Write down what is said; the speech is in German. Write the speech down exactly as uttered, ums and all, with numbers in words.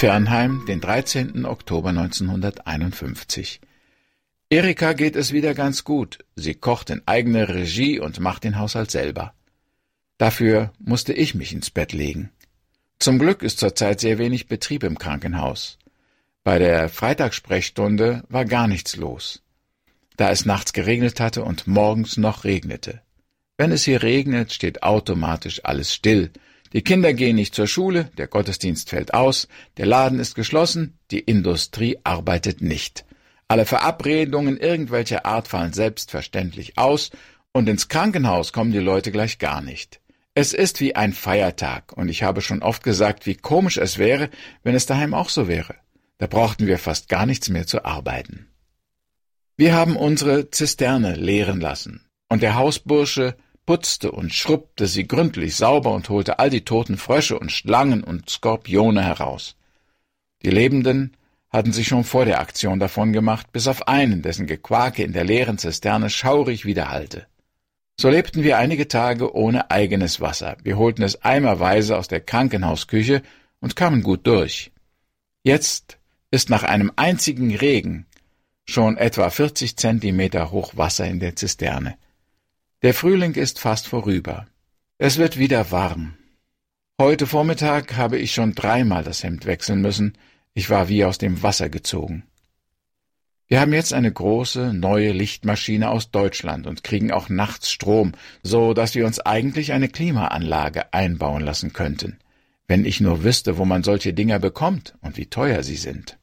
Viernheim, den dreizehnten Oktober neunzehnhunderteinundfünfzig. Erika geht es wieder ganz gut. Sie kocht in eigener Regie und macht den Haushalt selber. Dafür musste ich mich ins Bett legen. Zum Glück ist zurzeit sehr wenig Betrieb im Krankenhaus. Bei der Freitagssprechstunde war gar nichts los, da es nachts geregnet hatte und morgens noch regnete. Wenn es hier regnet, steht automatisch alles still. Die Kinder gehen nicht zur Schule, der Gottesdienst fällt aus, der Laden ist geschlossen, die Industrie arbeitet nicht. Alle Verabredungen irgendwelcher Art fallen selbstverständlich aus und ins Krankenhaus kommen die Leute gleich gar nicht. Es ist wie ein Feiertag und ich habe schon oft gesagt, wie komisch es wäre, wenn es daheim auch so wäre. Da brauchten wir fast gar nichts mehr zu arbeiten. Wir haben unsere Zisterne leeren lassen und der Hausbursche putzte und schrubbte sie gründlich sauber und holte all die toten Frösche und Schlangen und Skorpione heraus. Die Lebenden hatten sich schon vor der Aktion davon gemacht, bis auf einen, dessen Gequake in der leeren Zisterne schaurig widerhallte. So lebten wir einige Tage ohne eigenes Wasser. Wir holten es eimerweise aus der Krankenhausküche und kamen gut durch. Jetzt ist nach einem einzigen Regen schon etwa vierzig Zentimeter hoch Wasser in der Zisterne. Der Frühling ist fast vorüber. Es wird wieder warm. Heute Vormittag habe ich schon dreimal das Hemd wechseln müssen. Ich war wie aus dem Wasser gezogen. Wir haben jetzt eine große, neue Lichtmaschine aus Deutschland und kriegen auch nachts Strom, so dass wir uns eigentlich eine Klimaanlage einbauen lassen könnten. Wenn ich nur wüsste, wo man solche Dinger bekommt und wie teuer sie sind.